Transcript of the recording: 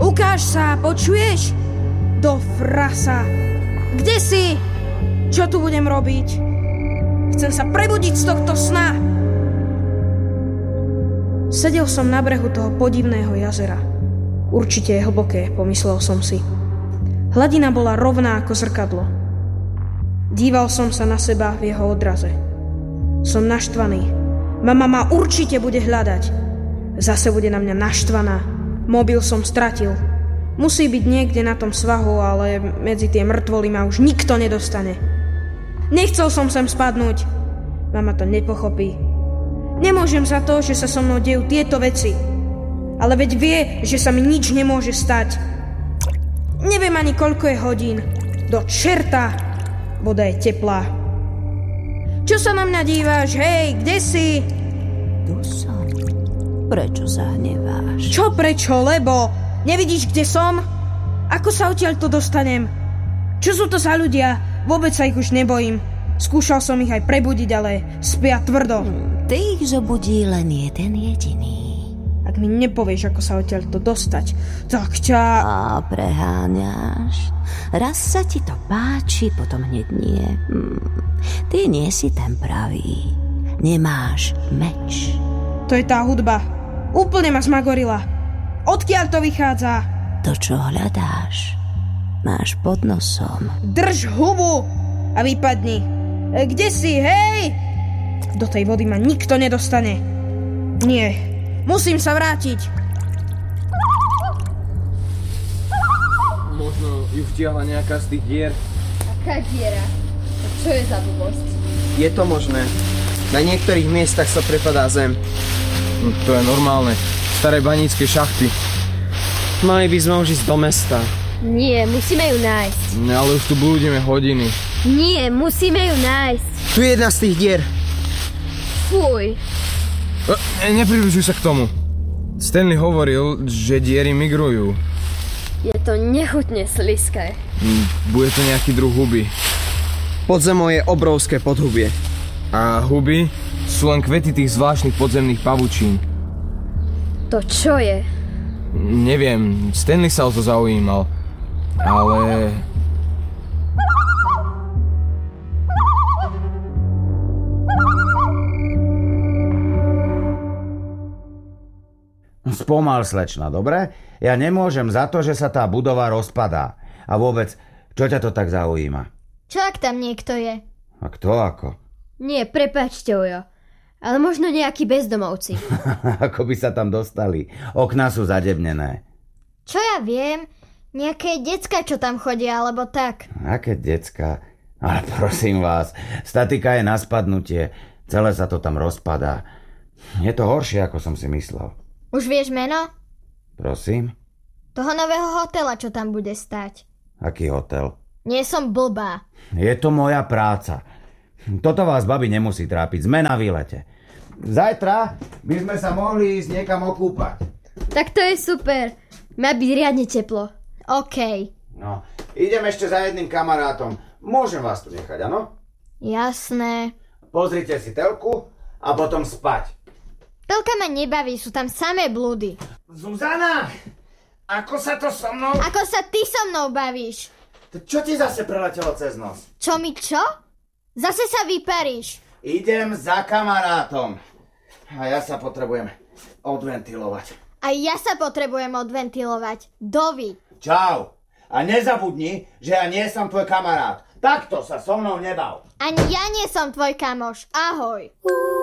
Ukáž sa, počuješ? Do frasa. Kde si? Čo tu budem robiť? Chcem sa prebudiť z tohto sna. Sedel som na brehu toho podivného jazera. Určite je hlboké, pomyslel som si. Hladina bola rovná ako zrkadlo. Díval som sa na seba v jeho odraze. Som naštvaný. Mama ma určite bude hľadať. Zase bude na mňa naštvaná. Mobil som stratil. Musí byť niekde na tom svahu, ale medzi tie mŕtvoly ma už nikto nedostane. Nechcel som sem spadnúť. Mama to nepochopí. Nemôžem za to, že sa so mnou dejú tieto veci. Ale veď vie, že sa mi nič nemôže stať. Neviem ani koľko je hodín. Do čerta. Voda je teplá. Čo sa na mňa díváš? Hej, kde si? Tu som. Prečo sa hneváš? Čo prečo? Lebo nevidíš, kde som? Ako sa odtiaľto dostanem? Čo sú to za ľudia? Vôbec sa ich už nebojím. Skúšal som ich aj prebudiť, ale spia tvrdo. Ty ich zobudí len jeden jediný. Ak mi nepovieš, ako sa odtiaľto dostať, tak ťa... A preháňaš. Raz sa ti to páči, potom hneď nie. Ty nie si ten pravý. Nemáš meč. To je tá hudba. Úplne ma zmagorila. Odkiaľ to vychádza? To, čo hľadáš, máš pod nosom. Drž hubu a vypadni. Kde si, hej? Do tej vody ma nikto nedostane. Nie, musím sa vrátiť. Možno ju vtiahla nejaká z tých dier. Aká diera? A čo je za blbosť? Je to možné. Na niektorých miestach sa prepadá zem. To je normálne. Staré banícke šachty. Mali by sme už ísť do mesta. Nie, musíme ju nájsť. Ale už tu blúdime hodiny. Nie, musíme ju nájsť. Tu je jedna z tých dier. Fuj. Nepribližuj sa k tomu. Stanley hovoril, že diery migrujú. Je to nechutne sliské. Bude to nejaký druh huby. Pod zemou je obrovské podhubie. A huby sú len kvety tých zvláštnych podzemných pavučín. To čo je? Neviem, Stanley sa o to zaujímal. Ale... Spomal, slečna, dobre? Ja nemôžem za to, že sa tá budova rozpadá. A vôbec, čo ťa to tak zaujíma? Čo ak tam niekto je? A kto ako? Nie, prepáčte, Ujo. Ale možno nejakí bezdomovci. Ako by sa tam dostali? Okná sú zadebnené. Čo ja viem? Nejaké decka, čo tam chodia, alebo tak. Aké decka? Ale prosím vás, statika je na spadnutie. Celé sa to tam rozpadá. Je to horšie, ako som si myslel. Už vieš meno? Prosím? Toho nového hotela, čo tam bude stať. Aký hotel? Nie som blbá. Je to moja práca. Toto vás, babi, nemusí trápiť. Sme na výlete. Zajtra by sme sa mohli ísť niekam okúpať. Tak to je super. Má byť riadne teplo. OK. No, idem ešte za jedným kamarátom. Môžem vás tu nechať, áno? Jasné. Pozrite si telku a potom spať. Telka ma nebaví, sú tam samé blúdy. Zuzana! Ako sa to so mnou... Ako sa ty so mnou bavíš? Čo ti zase preletelo cez nos? Čo mi čo? Zase sa vyparíš. Idem za kamarátom. A ja sa potrebujem odventilovať. A ja sa potrebujem odventilovať. Dovi. Čau. A nezabudni, že ja nie som tvoj kamarát. Takto sa so mnou nebav. Ani ja nie som tvoj kamoš. Ahoj.